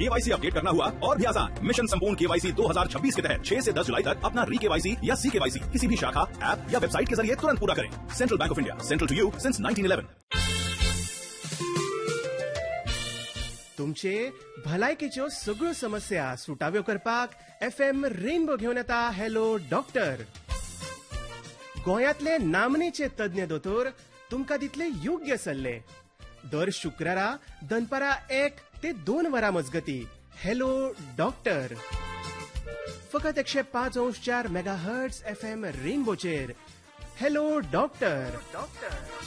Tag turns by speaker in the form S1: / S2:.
S1: KYC update करना हुआ और भी आसान। मिशन संपूर्ण केवाईसी 2026 के तहत 6 से 10 जुलाई तक अपना री-केवाईसी या सी-केवाईसी किसी भी शाखा, ऐप या वेबसाइट के जरिए तुरंत पूरा करें। Central bank of India, central to you since 1911।
S2: तुमचे भलायकेच्यो सगळ्यो समस्या सुटाव्यो करपाक FM रेनबो घेवन येता हॅलो डॉक्टर। गोंयांतले नामनेचे तज्ञ दोतोर तुमकां दितले योग्य सल्ले। दर शुक्रारा दनपारा 1 ते 2 वरां मजगती हॅलो डॉक्टर। फकत 105.4 मेगाहर्ट्ज FM रेनबोचेर हॅलो डॉक्टर।